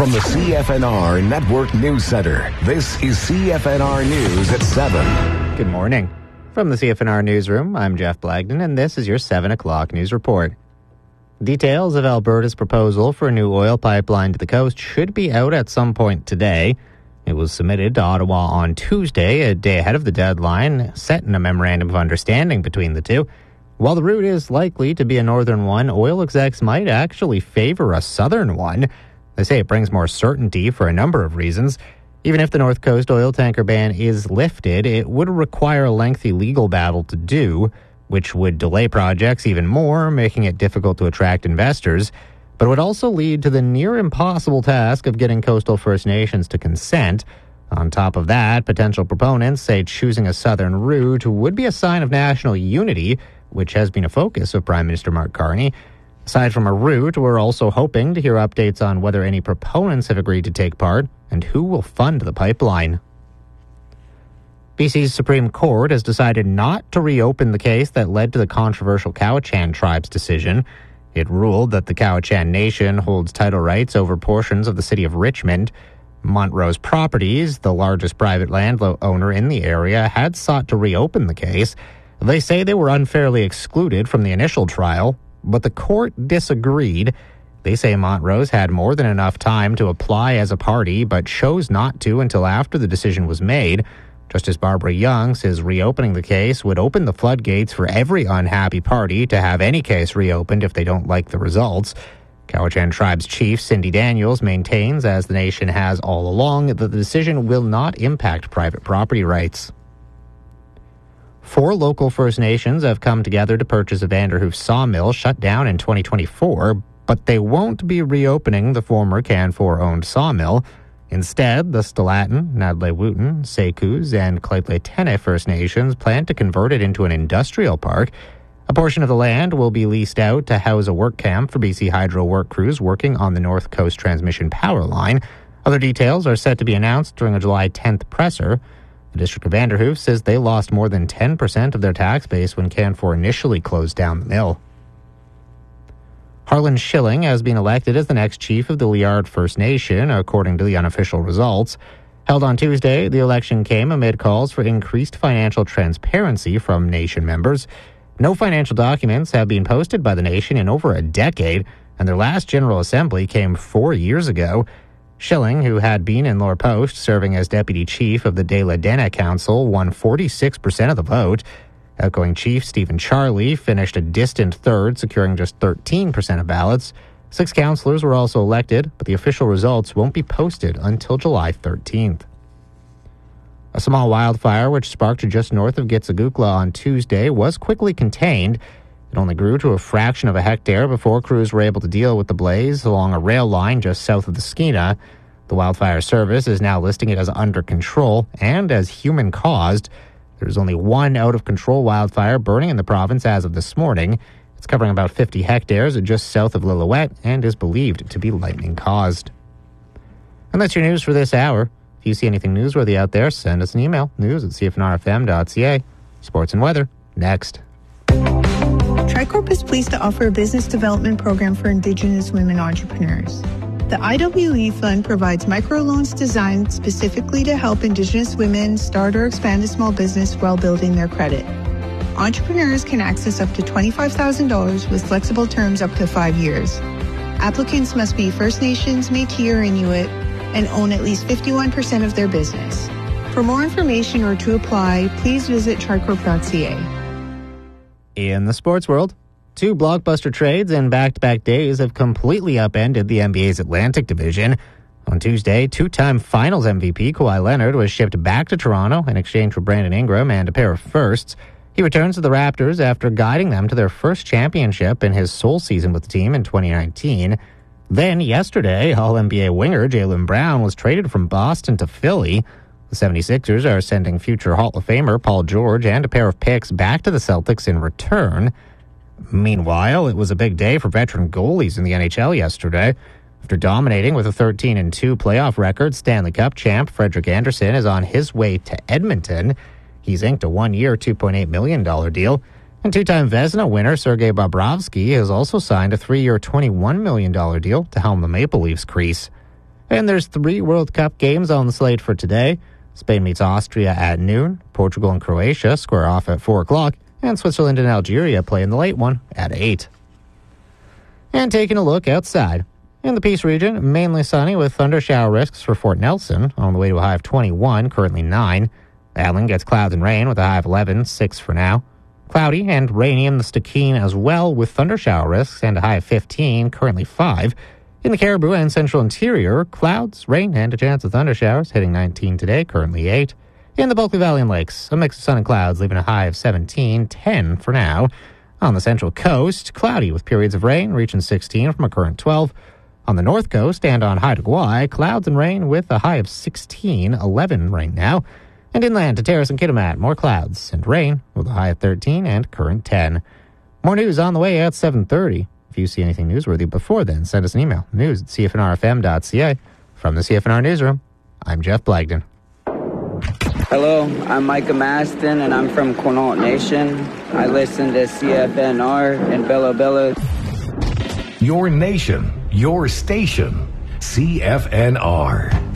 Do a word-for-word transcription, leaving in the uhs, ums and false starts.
From the C F N R Network News Center, this is C F N R News at seven. Good morning. From the C F N R Newsroom, I'm Jeff Blagden, and this is your seven o'clock news report. Details of Alberta's proposal for a new oil pipeline to the coast should be out at some point today. It was submitted to Ottawa on Tuesday, a day ahead of the deadline, set in a memorandum of understanding between the two. While the route is likely to be a northern one, oil execs might actually favor a southern one. They say it brings more certainty for a number of reasons. Even if the North Coast oil tanker ban is lifted, it would require a lengthy legal battle to do, which would delay projects even more, making it difficult to attract investors. But it would also lead to the near impossible task of getting coastal First Nations to consent. On top of that, potential proponents say choosing a southern route would be a sign of national unity, which has been a focus of Prime Minister Mark Carney. Aside from a route, we're also hoping to hear updates on whether any proponents have agreed to take part and who will fund the pipeline. B C's Supreme Court has decided not to reopen the case that led to the controversial Cowichan tribe's decision. It ruled that the Cowichan Nation holds title rights over portions of the city of Richmond. Montrose Properties, the largest private landowner in the area, had sought to reopen the case. They say they were unfairly excluded from the initial trial, but the court disagreed. They say Montrose had more than enough time to apply as a party, but chose not to until after the decision was made. Justice Barbara Young says reopening the case would open the floodgates for every unhappy party to have any case reopened if they don't like the results. Cowichan Tribe's chief, Cindy Daniels, maintains, as the nation has all along, that the decision will not impact private property rights. Four local First Nations have come together to purchase a Vanderhoof sawmill shut down in twenty twenty-four, but they won't be reopening the former Canfor-owned sawmill. Instead, the Stalatin, Nadlai-Wooten, Sekus, and Kleitletene First Nations plan to convert it into an industrial park. A portion of the land will be leased out to house a work camp for B C Hydro work crews working on the North Coast Transmission Power Line. Other details are set to be announced during a July tenth presser. The District of Vanderhoof says they lost more than ten percent of their tax base when Canfor initially closed down the mill. Harlan Schilling has been elected as the next chief of the Liard First Nation, according to the unofficial results. Held on Tuesday, the election came amid calls for increased financial transparency from nation members. No financial documents have been posted by the nation in over a decade, and their last General Assembly came four years ago. Schilling, who had been in Lower Post serving as deputy chief of the De La Dena Council, won forty-six percent of the vote. Outgoing chief Stephen Charlie finished a distant third, securing just thirteen percent of ballots. Six councillors were also elected, but the official results won't be posted until July thirteenth. A small wildfire, which sparked just north of Gitsigukla on Tuesday, was quickly contained. It only grew to a fraction of a hectare before crews were able to deal with the blaze along a rail line just south of the Skeena. The Wildfire Service is now listing it as under control and as human-caused. There's only one out-of-control wildfire burning in the province as of this morning. It's covering about fifty hectares just south of Lillooet and is believed to be lightning-caused. And that's your news for this hour. If you see anything newsworthy out there, send us an email, news at c f n r f m dot c a. Sports and weather, next. Tricorp is pleased to offer a business development program for Indigenous women entrepreneurs. The I W E Fund provides microloans designed specifically to help Indigenous women start or expand a small business while building their credit. Entrepreneurs can access up to twenty-five thousand dollars with flexible terms up to five years. Applicants must be First Nations, Métis, or Inuit and own at least fifty-one percent of their business. For more information or to apply, please visit tricorp dot c a. In the sports world, two blockbuster trades in back-to-back days have completely upended the N B A's Atlantic Division. On Tuesday, two-time Finals M V P Kawhi Leonard was shipped back to Toronto in exchange for Brandon Ingram and a pair of firsts. He returns to the Raptors after guiding them to their first championship in his sole season with the team in twenty nineteen. Then, yesterday, All-N B A winger Jaylen Brown was traded from Boston to Philly. The seventy-sixers are sending future Hall of Famer Paul George and a pair of picks back to the Celtics in return. Meanwhile, it was a big day for veteran goalies in the N H L yesterday. After dominating with a thirteen and two playoff record, Stanley Cup champ Frederik Andersen is on his way to Edmonton. He's inked a one-year, two point eight million dollars deal. And two-time Vezina winner Sergei Bobrovsky has also signed a three-year, twenty-one million dollars deal to helm the Maple Leafs crease. And there's three World Cup games on the slate for today. Spain meets Austria at noon. Portugal and Croatia square off at four o'clock. And Switzerland and Algeria play in the late one at eight. And taking a look outside. In the Peace region, mainly sunny with thundershower risks for Fort Nelson on the way to a high of twenty-one, currently nine. Allen gets clouds and rain with a high of eleven, six for now. Cloudy and rainy in the Stikine as well with thundershower risks and a high of fifteen, currently five. In the Caribou and Central Interior, clouds, rain, and a chance of thundershowers hitting nineteen today, currently eight. In the Bulkley Valley and Lakes, a mix of sun and clouds leaving a high of seventeen, ten for now. On the Central Coast, cloudy with periods of rain reaching sixteen from a current twelve. On the North Coast and on Haida Gwaii, clouds and rain with a high of sixteen, eleven right now. And inland to Terrace and Kitimat, more clouds and rain with a high of thirteen and current ten. More news on the way at seven thirty. If you see anything newsworthy before then, send us an email, news at c f n r f m dot c a. From the C F N R Newsroom, I'm Jeff Blagden. Hello, I'm Micah Maston, and I'm from Quinault Nation. I listen to C F N R in Bella Bella. Your nation, your station, C F N R.